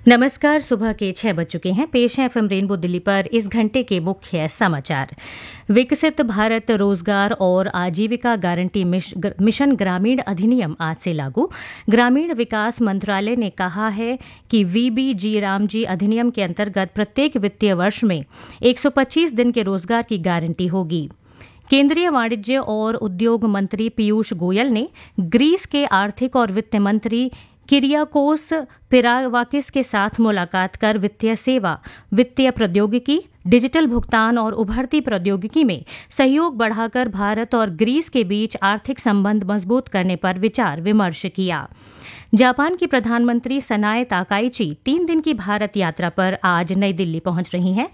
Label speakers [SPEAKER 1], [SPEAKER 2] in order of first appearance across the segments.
[SPEAKER 1] नमस्कार। सुबह के 6 बज चुके हैं। पेश है एफएम रेनबो दिल्ली पर इस घंटे के मुख्य समाचार। विकसित भारत रोजगार और आजीविका गारंटी मिशन ग्रामीण अधिनियम आज से लागू। ग्रामीण विकास मंत्रालय ने कहा है कि वीबीजी रामजी अधिनियम के अंतर्गत प्रत्येक वित्तीय वर्ष में 125 दिन के रोजगार की गारंटी होगी। केंद्रीय वाणिज्य और उद्योग मंत्री पीयूष गोयल ने ग्रीस के आर्थिक और वित्त मंत्री किरियाकोस पिरावाकिस के साथ मुलाकात कर वित्तीय सेवा, वित्तीय प्रौद्योगिकी, डिजिटल भुगतान और उभरती प्रौद्योगिकी में सहयोग बढ़ाकर भारत और ग्रीस के बीच आर्थिक संबंध मजबूत करने पर विचार विमर्श किया। जापान की प्रधानमंत्री सनाए ताकाइची 3 दिन की भारत यात्रा पर आज नई दिल्ली पहुंच रही हैं।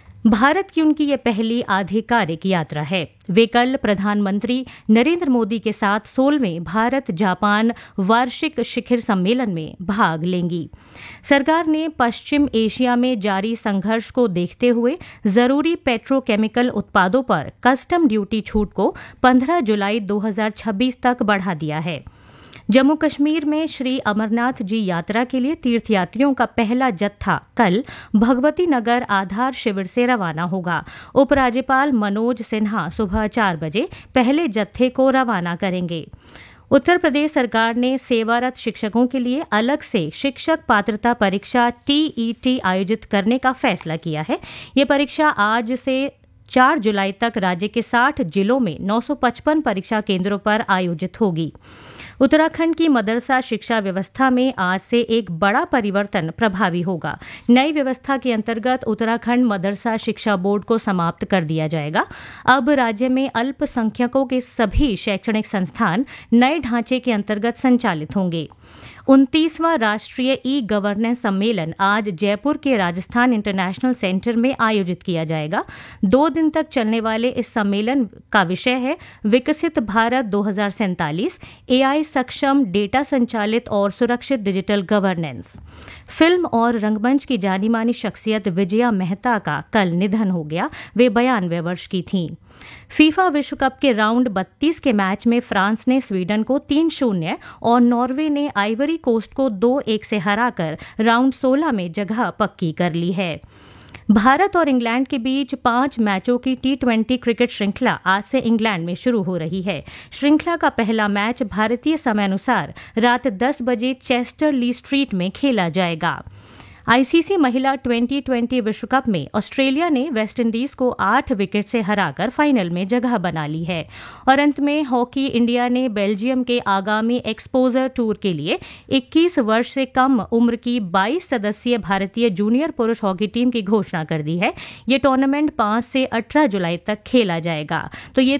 [SPEAKER 1] भारत की उनकी ये पहली आधिकारिक यात्रा है। वे कल प्रधानमंत्री नरेंद्र मोदी के साथ 16वें भारत जापान वार्षिक शिखर सम्मेलन में भाग लेंगी। सरकार ने पश्चिम एशिया में जारी संघर्ष को देखते हुए जरूरी पेट्रोकेमिकल उत्पादों पर कस्टम ड्यूटी छूट को 15 जुलाई 2026 तक बढ़ा दिया है। जम्मू कश्मीर में श्री अमरनाथ जी यात्रा के लिए तीर्थयात्रियों का पहला जत्था कल भगवती नगर आधार शिविर से रवाना होगा। उपराज्यपाल मनोज सिन्हा सुबह 4 बजे पहले जत्थे को रवाना करेंगे। उत्तर प्रदेश सरकार ने सेवारत शिक्षकों के लिए अलग से शिक्षक पात्रता परीक्षा TET आयोजित करने का फैसला किया है। ये परीक्षा आज से 4 जुलाई तक राज्य के 60 जिलों में 955 परीक्षा केंद्रों पर आयोजित होगी। उत्तराखंड की मदरसा शिक्षा व्यवस्था में आज से एक बड़ा परिवर्तन प्रभावी होगा। नई व्यवस्था के अंतर्गत उत्तराखंड मदरसा शिक्षा बोर्ड को समाप्त कर दिया जाएगा। अब राज्य में अल्पसंख्यकों के सभी शैक्षणिक संस्थान नए ढांचे के अंतर्गत संचालित होंगे। 29वां राष्ट्रीय ई गवर्नेंस सम्मेलन आज जयपुर के राजस्थान इंटरनेशनल सेंटर में आयोजित किया जाएगा। 2 दिन तक चलने वाले इस सम्मेलन का विषय है विकसित भारत 2047, AI सक्षम, डेटा संचालित और सुरक्षित डिजिटल गवर्नेंस। फिल्म और रंगमंच की जानी मानी शख्सियत विजया मेहता का कल निधन हो गया। वे 92 वर्ष की थीं। फीफा विश्व कप के राउंड 32 के मैच में फ्रांस ने स्वीडन को 3-0 और नॉर्वे ने आइवरी कोस्ट को 2-1 से हराकर राउंड 16 में जगह पक्की कर ली है। भारत और इंग्लैंड के बीच 5 मैचों की T20 क्रिकेट श्रृंखला आज से इंग्लैंड में शुरू हो रही है। श्रृंखला का पहला मैच भारतीय समयानुसार रात 10 बजे चेस्टर ली स्ट्रीट में खेला जाएगा। आईसीसी महिला 2020 विश्व कप में ऑस्ट्रेलिया ने वेस्टइंडीज को 8 विकेट से हराकर फाइनल में जगह बना ली है। और अंत में हॉकी इंडिया ने बेल्जियम के आगामी एक्सपोजर टूर के लिए 21 वर्ष से कम उम्र की 22 सदस्यीय भारतीय जूनियर पुरुष हॉकी टीम की घोषणा कर दी है। ये टूर्नामेंट 5 से 18 जुलाई तक खेला जाएगा। तो ये